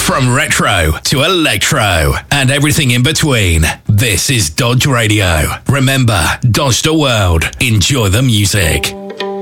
From retro to electro and everything in between, this is Dodge Radio. Remember, Dodge the world. Enjoy the music.